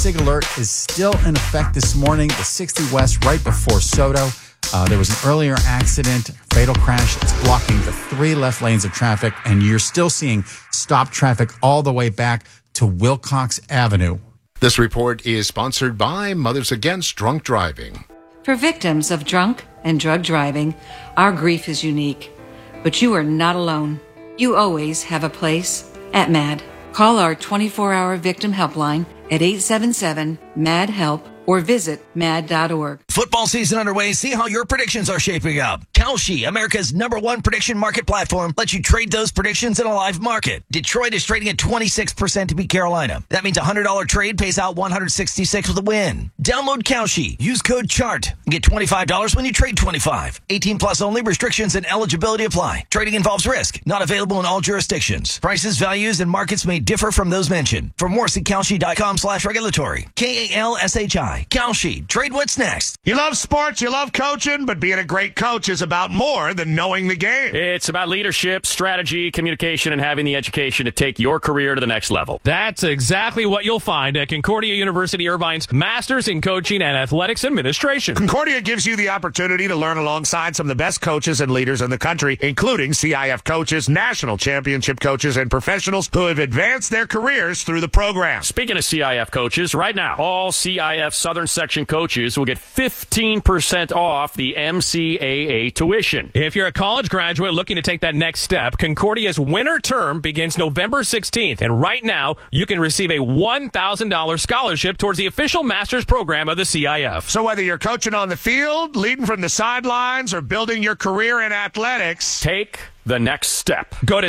SIG alert is still in effect this morning, the 60 West right before Soto. There was an earlier accident, fatal crash. It's blocking the 3 left lanes of traffic, and you're still seeing stop traffic all the way back to Wilcox Avenue. This report is sponsored by Mothers Against Drunk Driving. For victims of drunk and drug driving, our grief is unique. But you are not alone. You always have a place at MAD. Call our 24-hour victim helpline at 877-MAD-HELP or visit mad.org. Football season underway. See how your predictions are shaping up. Kalshi, America's #1 prediction market platform, lets you trade those predictions in a live market. Detroit is trading at 26% to beat Carolina. That means a $100 trade pays out $166 with a win. Download Kalshi. Use code CHART and get $25 when you trade 25. 18 plus only. Restrictions and eligibility apply. Trading involves risk. Not available in all jurisdictions. Prices, values, and markets may differ from those mentioned. For more, see Kalshi.com/regulatory. KALSHI. Kalshi. Trade what's next. You love sports, you love coaching, but being a great coach is about more than knowing the game. It's about leadership, strategy, communication, and having the education to take your career to the next level. That's exactly what you'll find at Concordia University Irvine's Masters in Coaching and Athletics Administration. Concordia gives you the opportunity to learn alongside some of the best coaches and leaders in the country, including CIF coaches, national championship coaches, and professionals who have advanced their careers through the program. Speaking of CIF coaches, right now, all CIF Southern Section coaches will get 15% off the MCAA tuition. If you're a college graduate looking to take that next step, Concordia's winter term begins November 16th. And right now, you can receive a $1,000 scholarship towards the official master's program of the CIF. So whether you're coaching on the field, leading from the sidelines, or building your career in athletics, take the next step. Go to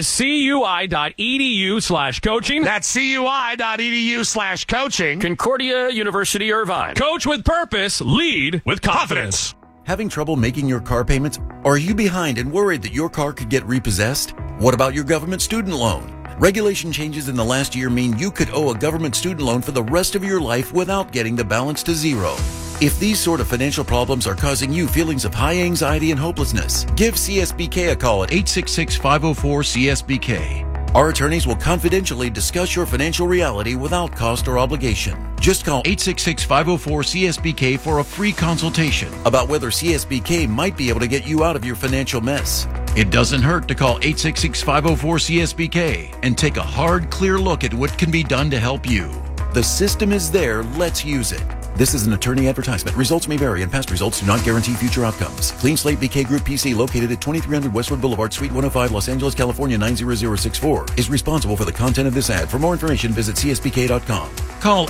cui.edu/coaching. That's cui.edu/coaching. Concordia University Irvine. Coach with purpose, lead with confidence. Having trouble making your car payments? Or are you behind and worried that your car could get repossessed? What about your government student loan? Regulation changes in the last year mean you could owe a government student loan for the rest of your life without getting the balance to zero. If these sort of financial problems are causing you feelings of high anxiety and hopelessness, give CSBK a call at 866-504-CSBK. Our attorneys will confidentially discuss your financial reality without cost or obligation. Just call 866-504-CSBK for a free consultation about whether CSBK might be able to get you out of your financial mess. It doesn't hurt to call 866-504-CSBK and take a hard, clear look at what can be done to help you. The system is there. Let's use it. This is an attorney advertisement. Results may vary, and past results do not guarantee future outcomes. Clean Slate BK Group PC, located at 2300 Westwood Boulevard, Suite 105, Los Angeles, California 90064, is responsible for the content of this ad. For more information, visit csbk.com. Call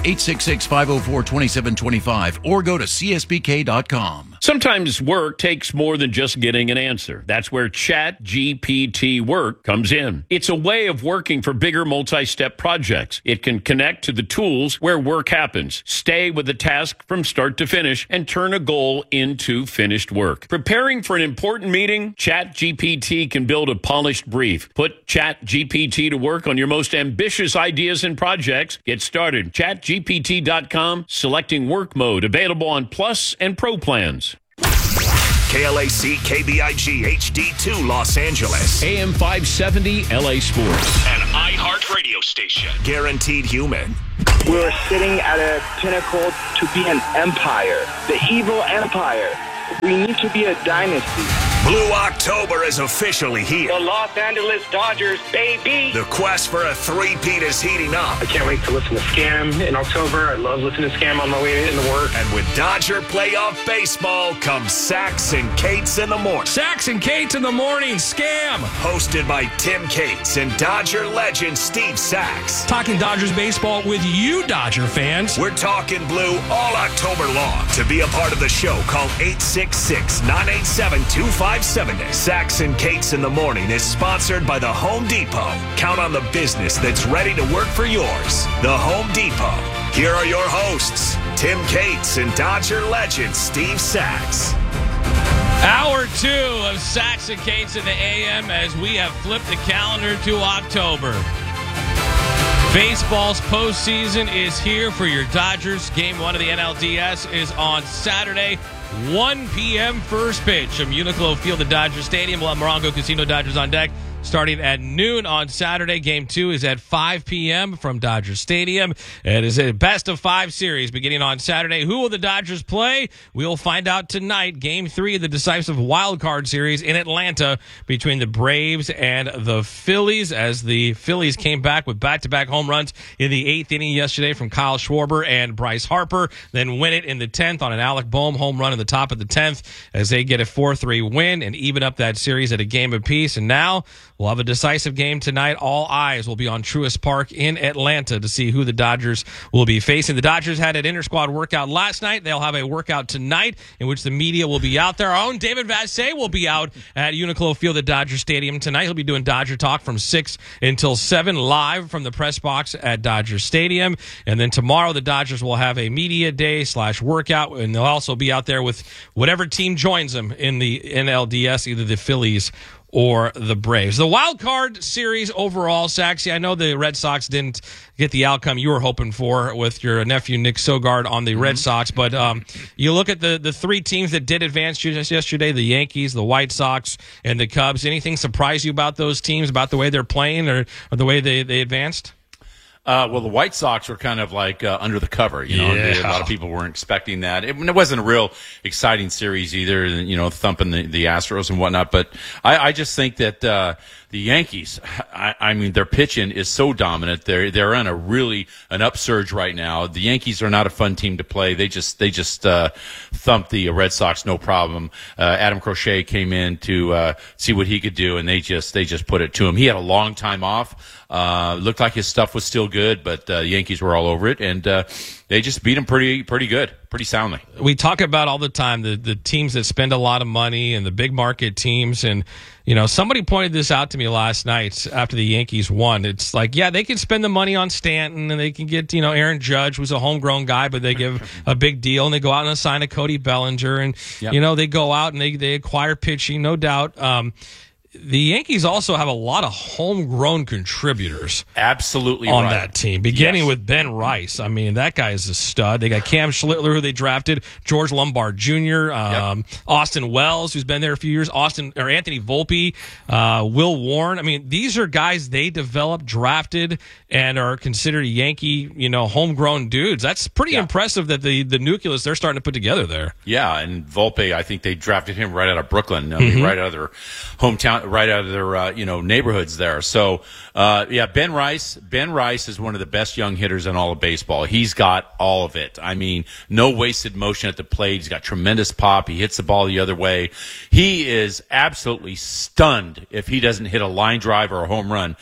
866-504-2725 or go to csbk.com. Sometimes work takes more than just getting an answer. That's where ChatGPT Work comes in. It's a way of working for bigger multi-step projects. It can connect to the tools where work happens, stay with the task from start to finish, and turn a goal into finished work. Preparing for an important meeting? ChatGPT can build a polished brief. Put ChatGPT to work on your most ambitious ideas and projects. Get started. ChatGPT.com, selecting work mode, available on Plus and Pro plans. KLAC KBIG HD2 Los Angeles. AM 570 LA Sports. An iHeart radio station. Guaranteed human. We're sitting at a pinnacle to be an empire. The evil empire. We need to be a dynasty. Blue October is officially here. The Los Angeles Dodgers, baby. The quest for a three-peat is heating up. I can't wait to listen to Scam in October. I love listening to Scam on my way into work. And with Dodger playoff baseball comes Sax and Cates in the morning. Sax and Cates in the morning, Scam. Hosted by Tim Cates and Dodger legend Steve Sax. Talking Dodgers baseball with you, Dodger fans. We're talking blue all October long. To be a part of the show, call 866-987-2570. Sax and Cates in the morning is sponsored by the Home Depot. Count on the business that's ready to work for yours. The Home Depot. Here are your hosts, Tim Cates and Dodger legend Steve Sax. Hour 2 of Sax and Cates in the AM as we have flipped the calendar to October. Baseball's postseason is here for your Dodgers. Game 1 of the NLDS is on Saturday, 1 p.m. first pitch from Uniqlo Field at Dodger Stadium. We'll have Morongo Casino Dodgers on deck. starting at noon on Saturday. Game 2 is at 5 p.m. from Dodger Stadium. It is a best-of-5 series beginning on Saturday. Who will the Dodgers play? We'll find out tonight. Game 3 of the decisive wild card series in Atlanta between the Braves and the Phillies, as the Phillies came back with back-to-back home runs in the 8th inning yesterday from Kyle Schwarber and Bryce Harper, then win it in the 10th on an Alec Boehm home run in the top of the 10th as they get a 4-3 win and even up that series at a game apiece. And now we'll have a decisive game tonight. All eyes will be on Truist Park in Atlanta to see who the Dodgers will be facing. The Dodgers had an inter-squad workout last night. They'll have a workout tonight in which the media will be out there. Our own David Vassegh will be out at Uniqlo Field at Dodger Stadium tonight. He'll be doing Dodger Talk from 6 until 7 live from the press box at Dodger Stadium. And then tomorrow the Dodgers will have a media day / workout, and they'll also be out there with whatever team joins them in the NLDS, either the Phillies or the Braves. The wild card series overall, Saxy, I know the Red Sox didn't get the outcome you were hoping for with your nephew Nick Sogard on the Red Sox, but you look at the 3 teams that did advance just yesterday, the Yankees, the White Sox, and the Cubs. Anything surprise you about those teams, about the way they're playing or the way they advanced? Well, the White Sox were kind of like under the cover, you know. Yeah. A lot of people weren't expecting that. It wasn't a real exciting series either, you know, thumping the Astros and whatnot. But I just think that the Yankees, I mean, their pitching is so dominant. They're on an upsurge right now. The Yankees are not a fun team to play. They just thumped the Red Sox no problem. Adam Crochet came in to see what he could do, and they just put it to him. He had a long time off. Looked like his stuff was still good, but the Yankees were all over it, and they just beat him pretty good, pretty soundly. We talk about all the time the teams that spend a lot of money and the big market teams, and you know, somebody pointed this out to me last night after the Yankees won. It's like, yeah, they can spend the money on Stanton and they can get, you know, Aaron Judge, who's a homegrown guy, but they give a big deal and they go out and sign a Cody Bellinger, and you know, they go out and they acquire pitching, no doubt. The Yankees also have a lot of homegrown contributors. Absolutely on right. that team, beginning with Ben Rice. I mean, that guy is a stud. They got Cam Schlittler, who they drafted, George Lombard Jr., Austin Wells, who's been there a few years, Anthony Volpe, Will Warren. I mean, these are guys they developed, drafted, and are considered Yankee, you know, homegrown dudes. That's pretty impressive that the nucleus they're starting to put together there. Yeah, and Volpe, I think they drafted him right out of Brooklyn. I mean, right out of their hometown, right out of their neighborhoods there. So Ben Rice is one of the best young hitters in all of baseball. He's got all of it. I mean, no wasted motion at the plate. He's got tremendous pop. He hits the ball the other way. He is absolutely stunned if he doesn't hit a line drive or a home run.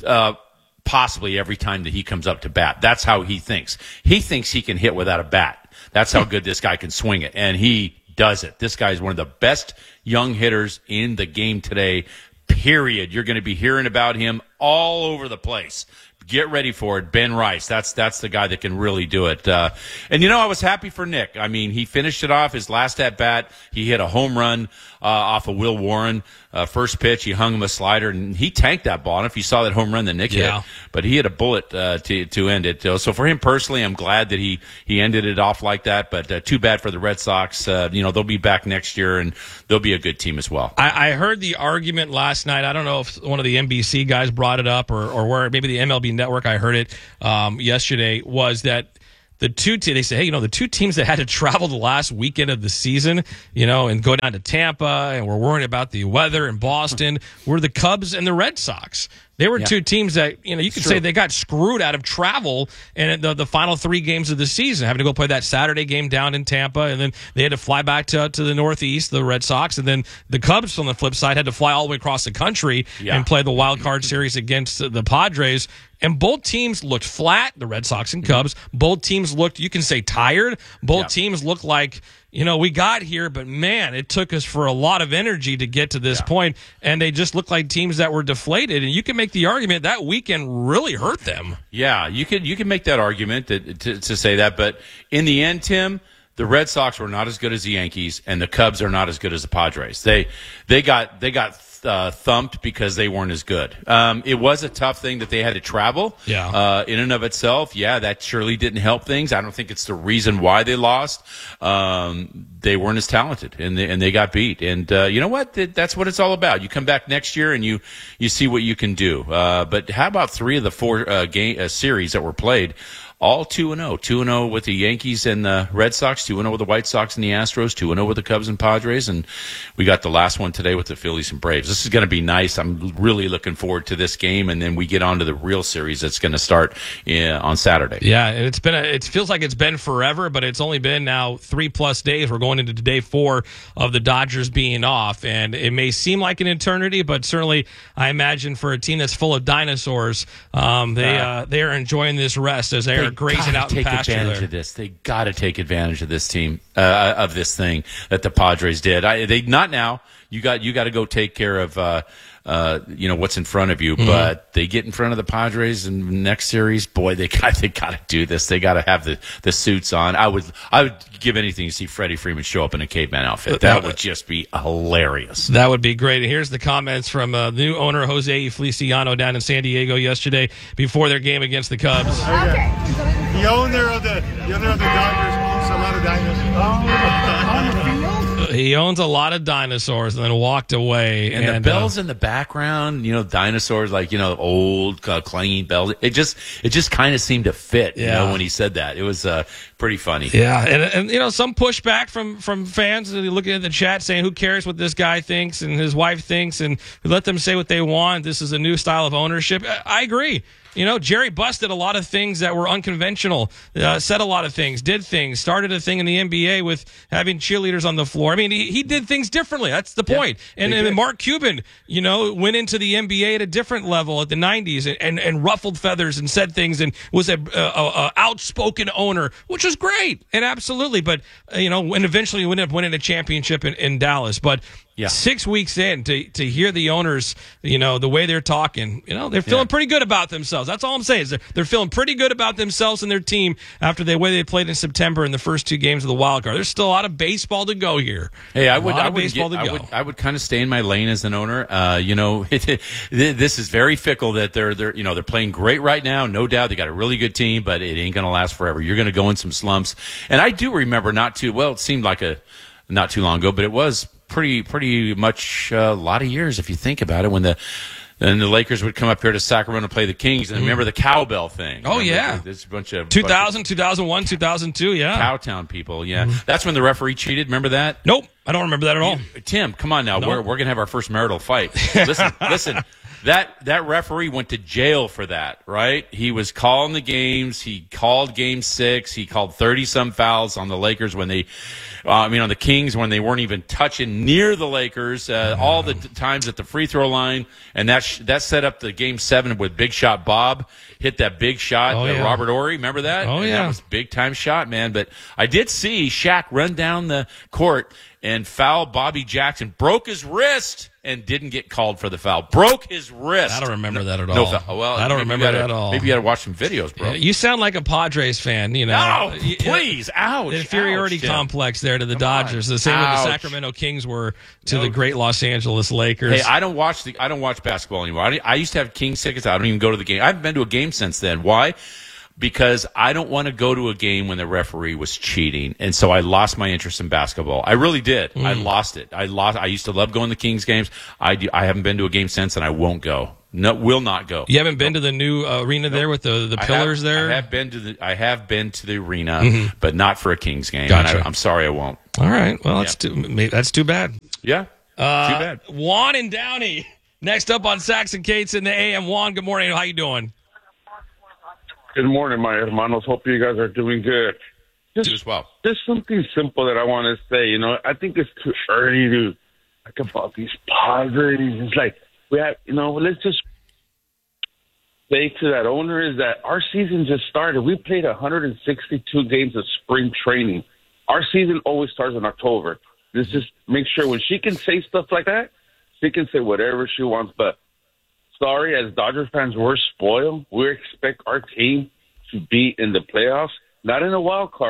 Possibly every time that he comes up to bat. That's how he thinks. He thinks he can hit without a bat. That's how good this guy can swing it, and he does it. This guy is one of the best young hitters in the game today, period. You're going to be hearing about him all over the place. Get ready for it. Ben Rice. That's the guy that can really do it. And, you know, I was happy for Nick. I mean, he finished it off his last at-bat. He hit a home run off of Will Warren. First pitch, he hung him a slider, and he tanked that ball. I don't know if you saw that home run that Nick hit, but he hit a bullet to end it. So for him personally, I'm glad that he ended it off like that, but too bad for the Red Sox. They'll be back next year, and they'll be a good team as well. I heard the argument last night. I don't know if one of the NBC guys brought it up or where, maybe the MLB Network, I heard it yesterday, was that the they say, hey, the 2 teams that had to travel the last weekend of the season, and go down to Tampa, and we're worrying about the weather in Boston, were the Cubs and the Red Sox. They were 2 teams that, you could say they got screwed out of travel in the final 3 games of the season, having to go play that Saturday game down in Tampa, and then they had to fly back to the Northeast, the Red Sox, and then the Cubs on the flip side had to fly all the way across the country and play the wild card series against the Padres. And both teams looked flat, the Red Sox and Cubs. Both teams looked, you can say, tired. Both teams looked like, we got here, but man, it took us for a lot of energy to get to this point, and they just looked like teams that were deflated. And you can make the argument that weekend really hurt them. Yeah, you can make that argument to say that, but in the end, Tim, the Red Sox were not as good as the Yankees, and the Cubs are not as good as the Padres. They got thumped because they weren't as good. It was a tough thing that they had to travel. Yeah. In and of itself, that surely didn't help things. I don't think it's the reason why they lost. They weren't as talented, and they got beat. And you know what? That's what it's all about. You come back next year and you see what you can do. But how about 3 of the 4 series that were played? All 2-0. 2-0 with the Yankees and the Red Sox, 2-0 with the White Sox and the Astros, 2-0 with the Cubs and Padres, and we got the last one today with the Phillies and Braves. This is going to be nice. I'm really looking forward to this game, and then we get on to the real series that's going to start on Saturday. Yeah, and it feels like it's been forever, but it's only been now 3+ days. We're going into day 4 of the Dodgers being off, and it may seem like an eternity, but certainly I imagine for a team that's full of dinosaurs, they are enjoying this rest as they are grazing out in pasture there. They got to take advantage of this team, of this thing that the Padres did. They not now. You got to go take care of what's in front of you. Mm-hmm. But they get in front of the Padres in the next series. Boy, they got to do this. They got to have the suits on. I would give anything to see Freddie Freeman show up in a caveman outfit. That would just be hilarious. That would be great. And here's the comments from the new owner Jose Feliciano down in San Diego yesterday before their game against the Cubs. Okay. The owner of the Dodgers owns a lot of dinosaurs. On the field? He owns a lot of dinosaurs and then walked away. And the bells in the background, dinosaurs, old clanging bells. It just kind of seemed to fit, when he said that. It was pretty funny. Yeah, and some pushback from fans looking at the chat saying, who cares what this guy thinks and his wife thinks, and let them say what they want. This is a new style of ownership. I agree. Jerry Buss did a lot of things that were unconventional, said a lot of things, did things, started a thing in the NBA with having cheerleaders on the floor. I mean, he did things differently. That's the point. And Mark Cuban, went into the NBA at a different level at the 90s and ruffled feathers and said things and was a outspoken owner, which was great. And absolutely. But, and eventually he ended up winning a championship in Dallas. But 6 weeks in to hear the owners, the way they're talking, they're feeling pretty good about themselves. That's all I'm saying is they're feeling pretty good about themselves and their team after the way they played in September in the first 2 games of the wild card. There's still a lot of baseball to go here. Hey, I would kind of stay in my lane as an owner. This is very fickle that they're playing great right now. No doubt they got a really good team, but it ain't going to last forever. You're going to go in some slumps. And I do remember it seemed like not too long ago, but it was pretty much a lot of years if you think about it when the Lakers would come up here to Sacramento to play the Kings, and remember the cowbell thing. Oh, yeah. There's a bunch of 2000, 2001, 2002, yeah. Cowtown people, yeah. Mm-hmm. That's when the referee cheated. Remember that? Nope, I don't remember that at all. Tim, come on now. Nope. We're going to have our first marital fight. Listen. That referee went to jail for that, right? He was calling the games. He called Game 6. He called 30-some fouls on the Lakers on the Kings when they weren't even touching near the Lakers. All the times at the free throw line, and that set up the Game 7 with Big Shot Bob hit that big shot. Robert Horry, remember that? Oh, yeah. That was a big time shot, man. But I did see Shaq run down the court and foul Bobby Jackson, broke his wrist, and didn't get called for the foul. Broke his wrist. I don't remember that at all. No foul. Well, I don't remember that at all. Maybe you got to watch some videos, bro. Yeah, you sound like a Padres fan, No, please. Ouch. The inferiority complex there to the Dodgers. The same way the Sacramento Kings were to the great Los Angeles Lakers. Hey, I don't watch basketball anymore. I used to have Kings tickets. I don't even go to the game. I haven't been to a game since then. Why? Because I don't want to go to a game when the referee was cheating, and so I lost my interest in basketball. I really did. I lost it. I used to love going to Kings games. I haven't been to a game since, and I won't go. No, will not go. You haven't been to the new arena there with the pillars there? I have been to the arena, but not for a Kings game. Gotcha. And I'm sorry I won't. All right. Well, that's too bad. Yeah. Too bad. Juan and Downey next up on Sax and Cates in the AM. Juan, good morning. How you doing? Good morning, my hermanos. Hope you guys are doing good. You as well. Just something simple that I want to say. I think it's too early to talk about these Padres. It's like we have, let's just say to that owner is that our season just started. We played 162 games of spring training. Our season always starts in October. Let's just make sure when she can say stuff like that, she can say whatever she wants, but sorry, as Dodgers fans, we're spoiled. We expect our team to be in the playoffs, not in a wild card,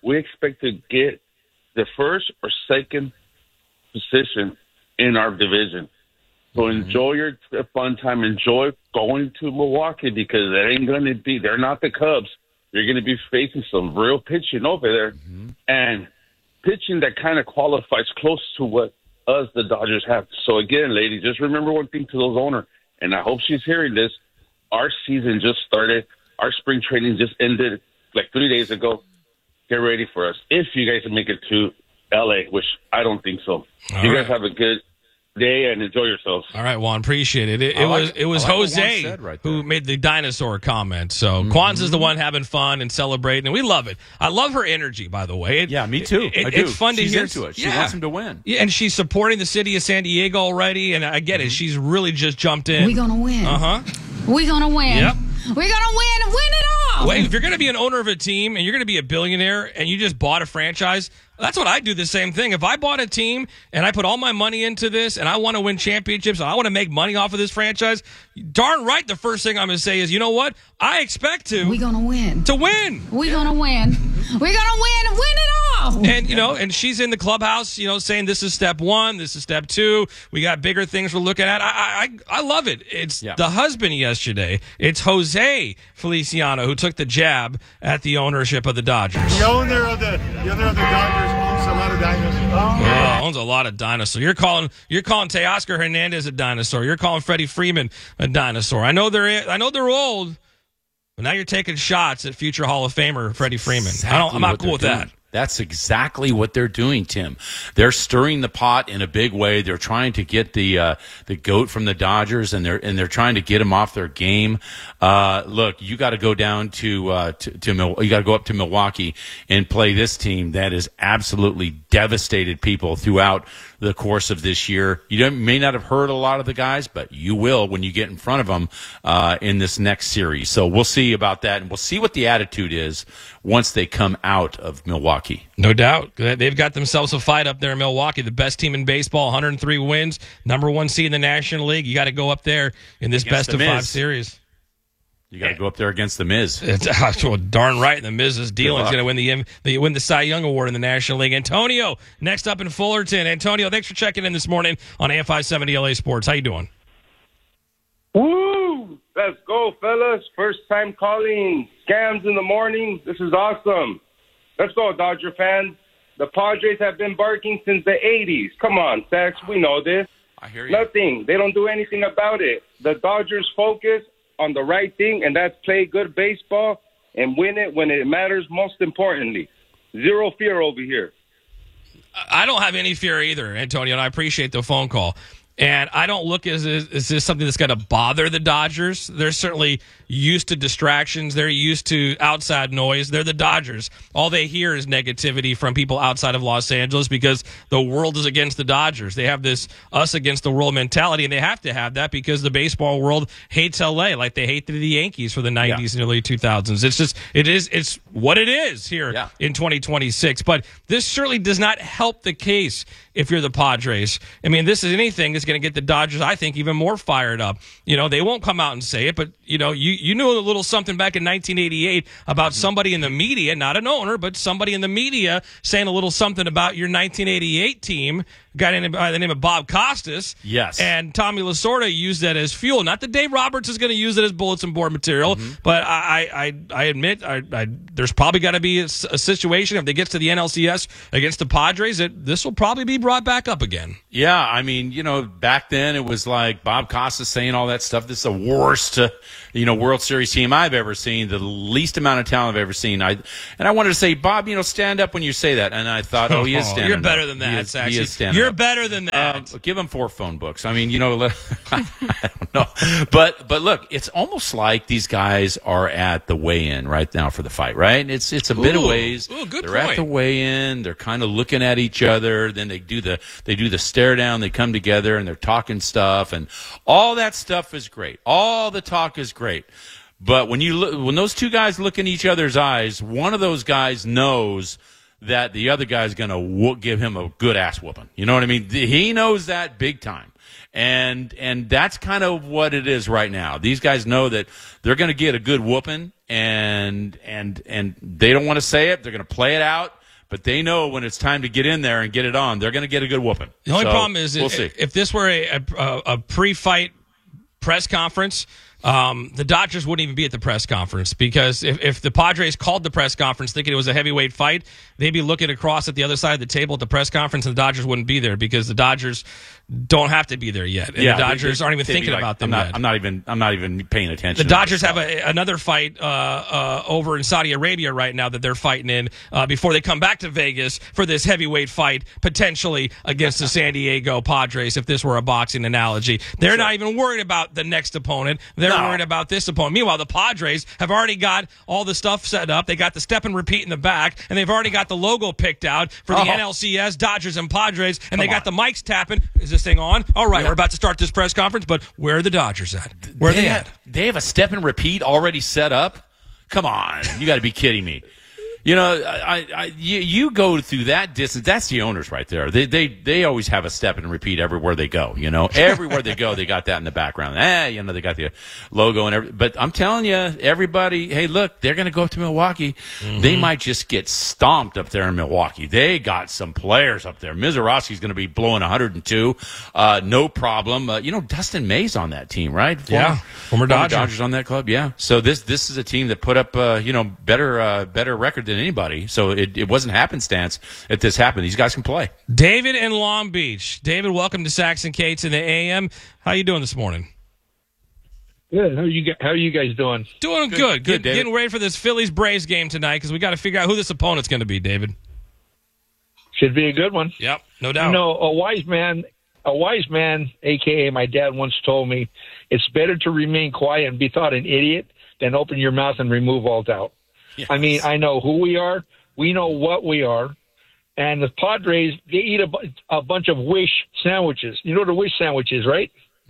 we expect to get the first or second position in our division. So enjoy your fun time. Enjoy going to Milwaukee because they're not the Cubs. You're going to be facing some real pitching over there. And pitching that kind of qualifies close to what us, the Dodgers, have. So again, ladies, just remember one thing to those owners, and I hope she's hearing this. Our season just started. Our spring training just ended like 3 days ago. Get ready for us. If you guys make it to L.A., which I don't think so. You guys have a good day and enjoy yourselves. All right, Juan, appreciate it. It was Jose who made the dinosaur comment. So Kwanzaa's the one having fun and celebrating, and we love it. I love her energy, by the way. Yeah, me too. I do. It's fun to hear. Into it. She wants him to win. Yeah, and she's supporting the city of San Diego already, and I get it. She's really just jumped in. We're going to win. We're going to win. Yep. We're going to win and win it all. Wait, if you're going to be an owner of a team and you're going to be a billionaire and you just bought a franchise, that's what I do, the same thing. If I bought a team and I put all my money into this and I want to win championships and I want to make money off of this franchise, darn right the first thing I'm going to say is, you know what? I expect to. We're going to win. To win. We're going to win. We're going to win and win it all. And, and she's in the clubhouse, saying this is step one, this is step two. We got bigger things we're looking at. I love it. It's the husband yesterday. It's Jose Feliciano who took the jab at the ownership of the Dodgers. The owner of the Dodgers owns a lot of dinosaurs. Owns a lot of dinosaurs. You're calling Teoscar Hernandez a dinosaur. You're calling Freddie Freeman a dinosaur. I know they're old, but now you're taking shots at future Hall of Famer Freddie Freeman. I'm not cool with that. That's exactly what they're doing, Tim. They're stirring the pot in a big way. They're trying to get the goat from the Dodgers, and they're trying to get him off their game. Look, you got to go down to you got to go up to Milwaukee and play this team that has absolutely devastated people throughout the course of this year. You may not have heard a lot of the guys, but you will when you get in front of them in this next series. So we'll see about that, and we'll see what the attitude is once they come out of Milwaukee. No doubt. They've got themselves a fight up there in Milwaukee, the best team in baseball, 103 wins, number one seed in the National League. You got to go up there in this best-of-5 series. You got to go up there against the Miz. It's darn right. The Miz is dealing. He's going to win the Cy Young Award in the National League. Antonio, next up in Fullerton. Antonio, thanks for checking in this morning on AFI 70 LA Sports. How you doing? Woo! Let's go, fellas. First time calling. Scams in the morning. This is awesome. Let's go, Dodger fans. The Padres have been barking since the 80s. Come on, Sax. We know this. I hear you. Nothing. They don't do anything about it. The Dodgers focus on the right thing, and that's play good baseball and win it when it matters most importantly. Zero fear over here. I don't have any fear either, Antonio, and I appreciate the phone call. And I don't look as is this something that's going to bother the Dodgers. They're certainly used to distractions. They're used to outside noise. They're the Dodgers. All they hear is negativity from people outside of Los Angeles because the world is against the Dodgers. They have this us against the world mentality, and they have to have that because the baseball world hates L.A. like they hate the Yankees for the 90s and early 2000s. It's what it is here in 2026. But this certainly does not help the case if you're the Padres. I mean, this is anything that's going to get the Dodgers, I think, even more fired up. They won't come out and say it, but, you knew a little something back in 1988 about somebody in the media, not an owner, but somebody in the media saying a little something about your 1988 team, a guy by the name of Bob Costas. Yes. And Tommy Lasorda used that as fuel. Not that Dave Roberts is going to use it as bulletin board material, but I admit there's probably got to be a situation if they get to the NLCS against the Padres that this will probably be brought back up again. Yeah, I mean, back then it was like Bob Costas saying all that stuff. This is the worst, World Series team I've ever seen, the least amount of talent I've ever seen. I wanted to say, Bob, stand up when you say that. And I thought, he is standing up. You're better than that, He is standing You're up. better than that. Give him 4 phone books. I mean, I don't know. But look, it's almost like these guys are at the weigh-in right now for the fight, right? It's a bit of ways. They're at the weigh-in. They're kind of looking at each other. Then they do the stare down. They come together and they're talking stuff, and all that stuff is great. All the talk is great. But when those two guys look in each other's eyes, one of those guys knows that the other guy's going to give him a good ass whooping. You know what I mean? He knows that big time. And that's kind of what it is right now. These guys know that they're going to get a good whooping, and they don't want to say it. They're going to play it out. But they know when it's time to get in there and get it on, they're going to get a good whooping. The only So, problem is we'll see. if this were a pre-fight press conference, the Dodgers wouldn't even be at the press conference, because if the Padres called the press conference thinking it was a heavyweight fight, they'd be looking across at the other side of the table at the press conference, and the Dodgers wouldn't be there because the Dodgers don't have to be there yet. And the Dodgers aren't even they'd be thinking like, about them I'm yet. not even paying attention. The Dodgers have another fight over in Saudi Arabia right now that they're fighting in before they come back to Vegas for this heavyweight fight, potentially against the San Diego Padres, if this were a boxing analogy. They're not even worried about the next opponent. They're worried about this opponent. Meanwhile, the Padres have already got all the stuff set up. They got the step and repeat in the back, and they've already got the logo picked out for the NLCS, Dodgers and Padres, and they got the mics tapping. Is this thing on? All right, we're about to start this press conference, but where are the Dodgers at? Where are they at? They have a step and repeat already set up? Come on. You got to be kidding me. You know, you go through that distance. That's the owners right there. They always have a step and repeat everywhere they go. You know, everywhere they go, they got that in the background. You know, they got the logo and everything. But I'm telling you, everybody, hey, look, they're going to go up to Milwaukee. Mm-hmm. They might just get stomped up there in Milwaukee. They got some players up there. Mizorowski's going to be blowing 102, no problem. You know, Dustin May's on that team, right? Former Dodgers on that club. Yeah. So this is a team that put up better record than anybody, so it wasn't happenstance that this happened. These guys can play. David in Long Beach. David, welcome to Sax and Cates in the AM. How you doing this morning? Good. How are you guys doing? Doing good. David. Getting ready for this Phillies-Braves game tonight, because we got to figure out who this opponent's going to be, David. Should be a good one. Yep, no doubt. You know, a wise man, a.k.a. my dad, once told me, it's better to remain quiet and be thought an idiot than open your mouth and remove all doubt. Yes. I mean, I know who we are. We know what we are. And the Padres, they eat a bunch of Wish sandwiches. You know what a Wish sandwich is, right?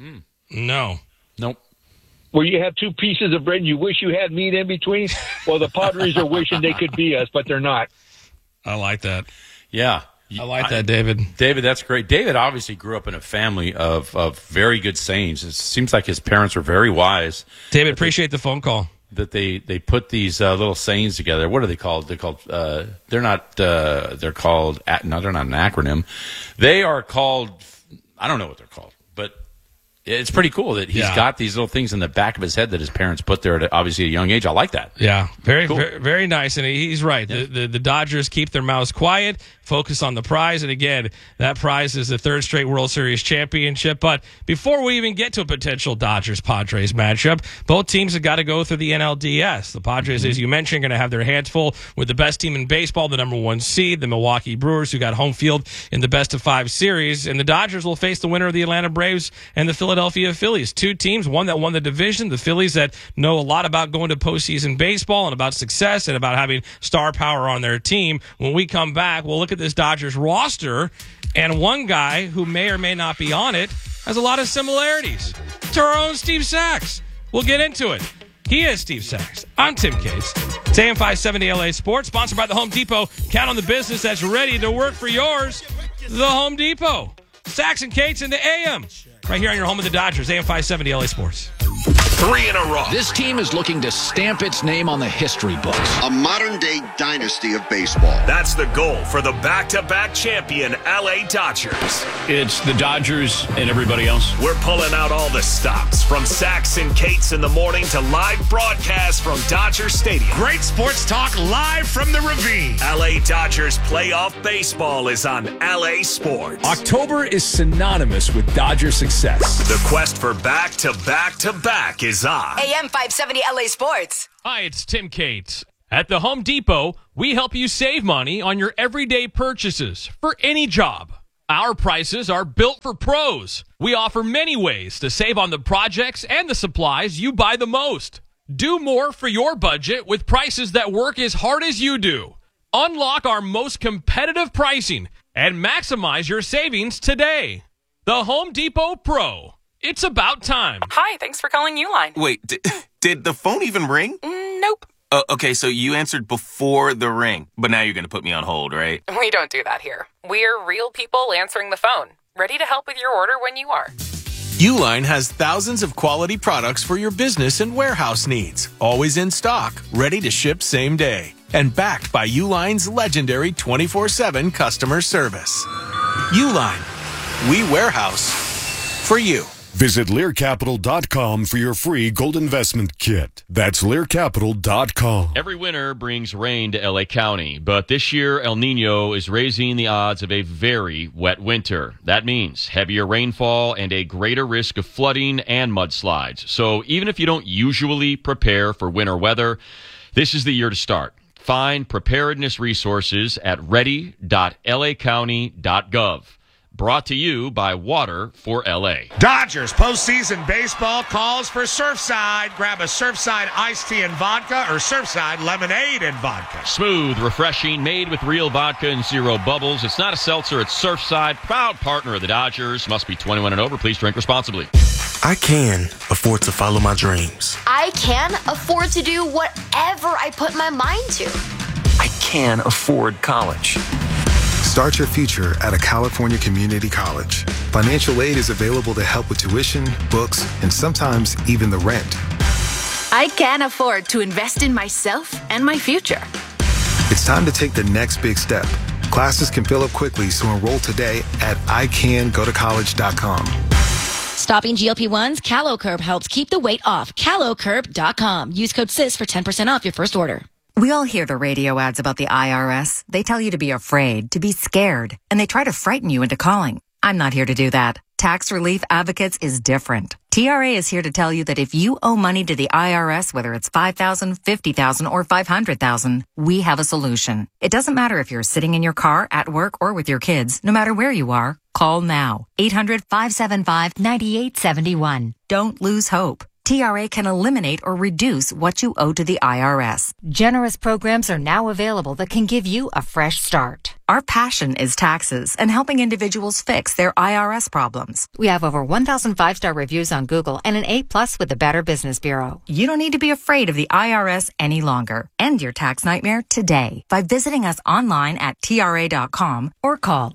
No. Nope. Where you have two pieces of bread and you wish you had meat in between? Well, the Padres are wishing they could be us, but they're not. I like that. Yeah. I like that, David. David, that's great. David obviously grew up in a family of very good sayings. It seems like his parents were very wise. David, appreciate the phone call. That they put these little sayings together. What are they called? They're called they're not an acronym. They are called, I don't know what they're called, but it's pretty cool that he's got these little things in the back of his head that his parents put there at obviously a young age. I like that. Yeah, very, cool. very nice. And he's right. Yeah. The Dodgers keep their mouths quiet, focus on the prize. And again, that prize is the third straight World Series championship. But before we even get to a potential Dodgers-Padres matchup, both teams have got to go through the NLDS. The Padres, as you mentioned, are going to have their hands full with the best team in baseball, the number one seed, the Milwaukee Brewers, who got home field in the best-of-5 series. And the Dodgers will face the winner of the Atlanta Braves and the Philadelphia Phillies. Two teams, one that won the division, the Phillies that know a lot about going to postseason baseball and about success and about having star power on their team. When we come back, we'll look at this Dodgers roster, and one guy who may or may not be on it has a lot of similarities to our own Steve Sax. We'll get into it. He is Steve Sax. I'm Tim Cates. It's AM 570 LA Sports, sponsored by the Home Depot. Count on the business that's ready to work for yours. The Home Depot. Sax and Cates in the AM. Right here on your home of the Dodgers, AM 570 LA Sports. 3 in a row. This team is looking to stamp its name on the history books. A modern-day dynasty of baseball. That's the goal for the back-to-back champion LA Dodgers. It's the Dodgers and everybody else. We're pulling out all the stops, from Sax and Cates in the morning to live broadcast from Dodger Stadium. Great sports talk live from the Ravine. LA Dodgers playoff baseball is on LA Sports. October is synonymous with Dodger success. The quest for back-to-back-to-back is on. AM 570 LA Sports. Hi, it's Tim Cates. At the Home Depot, we help you save money on your everyday purchases for any job. Our prices are built for pros. We offer many ways to save on the projects and the supplies you buy the most. Do more for your budget with prices that work as hard as you do. Unlock our most competitive pricing and maximize your savings today. The Home Depot Pro. It's about time. Hi, thanks for calling Uline. Wait, did the phone even ring? Nope. Okay, so you answered before the ring, but now you're going to put me on hold, right? We don't do that here. We're real people answering the phone, ready to help with your order when you are. Uline has thousands of quality products for your business and warehouse needs, always in stock, ready to ship same day, and backed by Uline's legendary 24/7 customer service. Uline, we warehouse for you. Visit LearCapital.com for your free gold investment kit. That's LearCapital.com. Every winter brings rain to LA County, but this year El Nino is raising the odds of a very wet winter. That means heavier rainfall and a greater risk of flooding and mudslides. So even if you don't usually prepare for winter weather, this is the year to start. Find preparedness resources at ready.lacounty.gov. Brought to you by Water for LA. Dodgers postseason baseball calls for Surfside. Grab a Surfside iced tea and vodka or Surfside lemonade and vodka. Smooth, refreshing, made with real vodka and zero bubbles. It's not a seltzer, it's Surfside, proud partner of the Dodgers. Must be 21 and over. Please drink responsibly. I can afford to follow my dreams. I can afford to do whatever I put my mind to. I can afford college. Start your future at a California community college. Financial aid is available to help with tuition, books, and sometimes even the rent. I can afford to invest in myself and my future. It's time to take the next big step. Classes can fill up quickly, so enroll today at icangotocollege.com. Stopping GLP-1s, CaloCurb helps keep the weight off. CaloCurb.com. Use code SIS for 10% off your first order. We all hear the radio ads about the IRS. They tell you to be afraid, to be scared, and they try to frighten you into calling. I'm not here to do that. Tax Relief Advocates is different. TRA is here to tell you that if you owe money to the IRS, whether it's $5,000, $50,000, or $500,000, we have a solution. It doesn't matter if you're sitting in your car, at work, or with your kids. No matter where you are, call now. 800-575-9871. Don't lose hope. TRA can eliminate or reduce what you owe to the IRS. Generous programs are now available that can give you a fresh start. Our passion is taxes and helping individuals fix their IRS problems. We have over 1,000 5-star reviews on Google and an A+ with the Better Business Bureau. You don't need to be afraid of the IRS any longer. End your tax nightmare today by visiting us online at TRA.com or call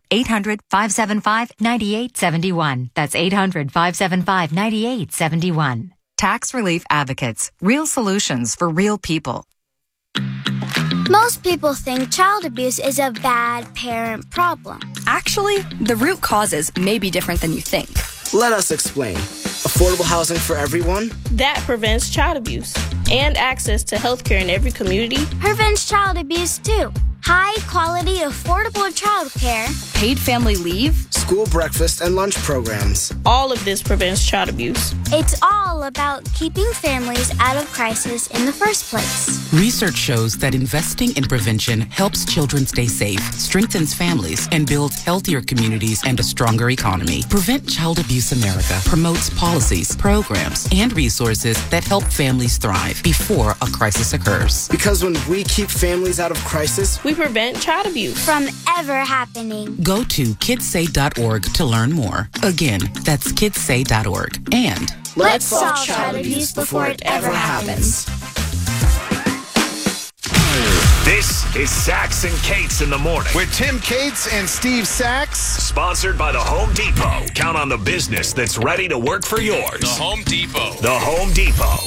800-575-9871. That's 800-575-9871. Tax Relief Advocates. Real solutions for real people. Most people think child abuse is a bad parent problem. Actually, the root causes may be different than you think. Let us explain. Affordable housing for everyone? That prevents child abuse. And access to health care in every community. Prevents child abuse too. High quality, affordable child care. Paid family leave. School breakfast and lunch programs. All of this prevents child abuse. It's all about keeping families out of crisis in the first place. Research shows that investing in prevention helps children stay safe, strengthens families, and builds healthier communities and a stronger economy. Prevent Child Abuse America promotes policies, programs, and resources that help families thrive before a crisis occurs. Because when we keep families out of crisis, we prevent child abuse from ever happening. Go to kidssay.org to learn more. Again, that's kidssay.org. And let's solve child abuse before it ever happens. This is Sachs and Cates in the morning with Tim Cates and Steve Sachs. Sponsored by the Home Depot. Count on the business that's ready to work for yours. The Home Depot. The Home Depot.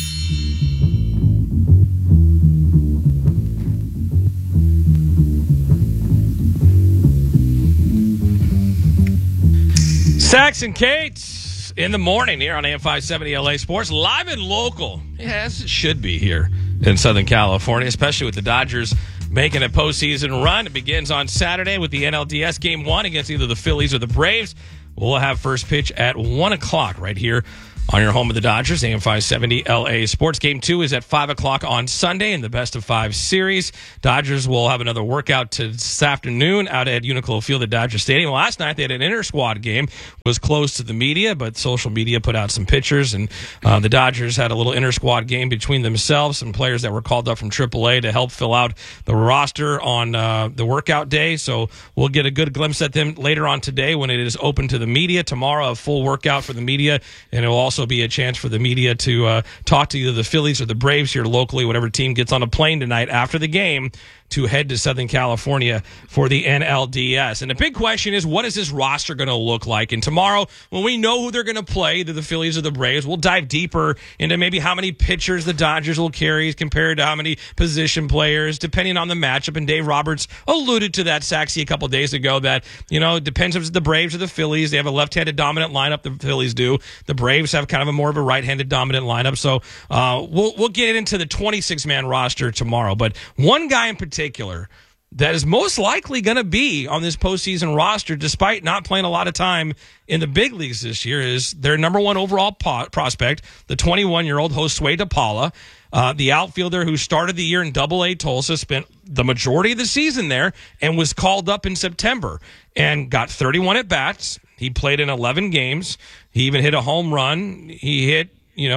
Sachs and Cates in the morning here on AM 570 LA Sports. Live and local. Yes, it should be here in Southern California, especially with the Dodgers making a postseason run. It begins on Saturday with the NLDS Game 1 against either the Phillies or the Braves. We'll have first pitch at 1 o'clock right here on your home of the Dodgers, AM 570 LA Sports. Game 2 is at 5 o'clock on Sunday in the best of 5 series. Dodgers will have another workout this afternoon out at Uniqlo Field at Dodger Stadium. Last night they had an inter-squad game. It was closed to the media, but social media put out some pictures, and the Dodgers had a little inter-squad game between themselves, some players that were called up from AAA to help fill out the roster on the workout day. So we'll get a good glimpse at them later on today when it is open to the media. Tomorrow, a full workout for the media, and it will also also be a chance for the media to talk to either the Phillies or the Braves here locally, whatever team gets on a plane tonight after the game, to head to Southern California for the NLDS. And the big question is, what is this roster going to look like? And tomorrow, when we know who they're going to play, either the Phillies or the Braves, we'll dive deeper into maybe how many pitchers the Dodgers will carry compared to how many position players, depending on the matchup. And Dave Roberts alluded to that, Saxy, a couple days ago, that, it depends if it's the Braves or the Phillies. They have a left-handed dominant lineup, the Phillies do. The Braves have kind of a more of a right-handed dominant lineup. So we'll get into the 26-man roster tomorrow. But one guy in particular that is most likely going to be on this postseason roster, despite not playing a lot of time in the big leagues this year, is their number one overall prospect, the 21-year-old Josue DePaula, the outfielder who started the year in Double-A Tulsa, spent the majority of the season there, and was called up in September and got 31 at-bats. He played in 11 games. He even hit a home run. He hit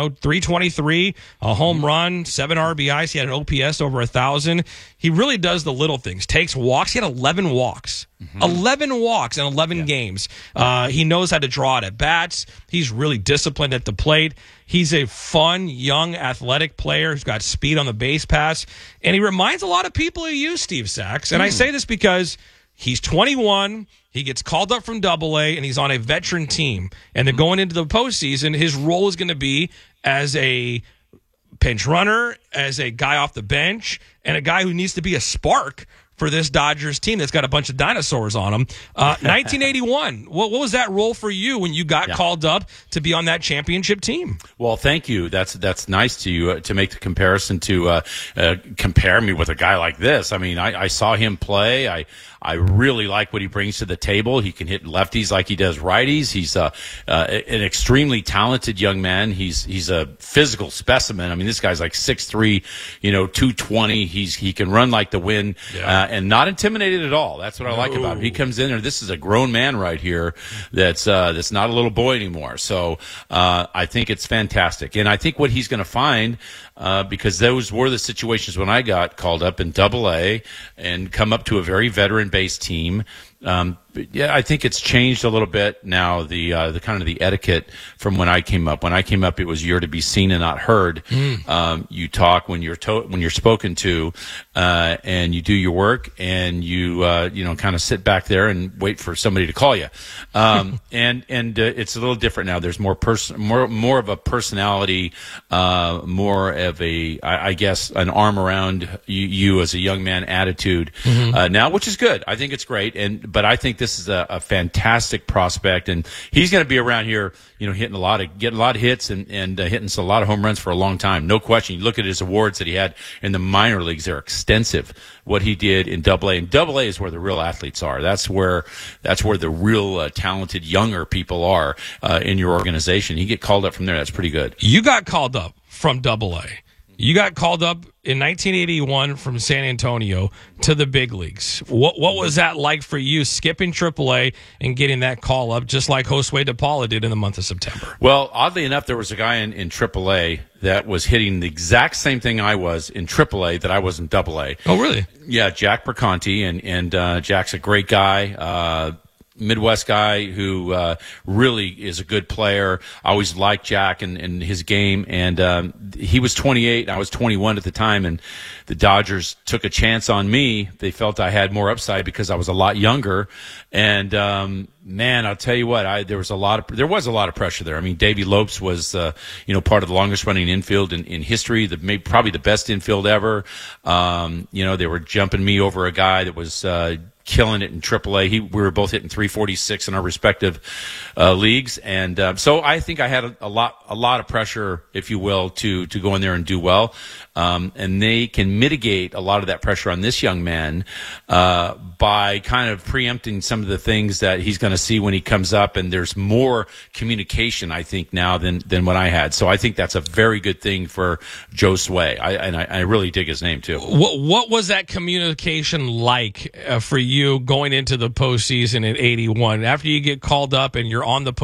323, a home run, 7 RBIs. He had an OPS over 1,000. He really does the little things. Takes walks. He had 11 walks. 11 walks in 11 games. He knows how to draw it at bats. He's really disciplined at the plate. He's a fun, young, athletic player who's got speed on the base pass. And he reminds a lot of people of you, Steve Sachs. And I say this because he's 21. He gets called up from Double-A, and he's on a veteran team. And then going into the postseason, his role is going to be as a pinch runner, as a guy off the bench, and a guy who needs to be a spark for this Dodgers team that's got a bunch of dinosaurs on them. 1981, what was that role for you when you got called up to be on that championship team? Well, thank you. That's nice to you to make the comparison to compare me with a guy like this. I mean, I saw him play. I really like what he brings to the table. He can hit lefties like he does righties. He's an extremely talented young man. He's a physical specimen. I mean, this guy's like 6'3", 220. He can run like the wind, and not intimidated at all. That's what I like about him. He comes in there. This is a grown man right here. That's not a little boy anymore. So I think it's fantastic, and I think what he's going to find. Because those were the situations when I got called up in Double-A and come up to a very veteran-based team. I think it's changed a little bit now. The kind of the etiquette from when I came up. When I came up, it was you're to be seen and not heard. You talk when you're spoken to, and you do your work, and you kind of sit back there and wait for somebody to call you. And it's a little different now. There's more of a personality, more of a, I guess, an arm around you as a young man attitude now, which is good. I think it's great. But I think this is a fantastic prospect, and he's going to be around here, getting a lot of hits and hitting a lot of home runs for a long time. No question. You look at his awards that he had in the minor leagues; they're extensive. What he did in Double-A, and Double-A is where the real athletes are. That's where the real talented younger people are in your organization. You get called up from there. That's pretty good. You got called up from Double-A. You got called up in 1981 from San Antonio to the big leagues. What was that like for you, skipping AAA and getting that call up, just like Josue DePaula did in the month of September? Well, oddly enough, there was a guy in AAA that was hitting the exact same thing I was in AAA that I was in Double-A. Oh, really? Yeah, Jack Perconti, and Jack's a great guy. Midwest guy who really is a good player. I always liked Jack and his game. And he was 28, and I was 21 at the time. And the Dodgers took a chance on me. They felt I had more upside because I was a lot younger. And man, I'll tell you what, there was a lot of pressure there. I mean, Davey Lopes was part of the longest running infield in history, probably the best infield ever. They were jumping me over a guy that was killing it in AAA. We were both hitting 346 in our respective leagues, and so I think I had a lot of pressure, if you will, to go in there and do well. And they can mitigate a lot of that pressure on this young man by kind of preempting some of the things that he's going to see when he comes up. And there's more communication, I think, now than what I had. So I think that's a very good thing for Josue. I really dig his name too. What was that communication like for you going into the postseason in '81 after you get called up and you're on the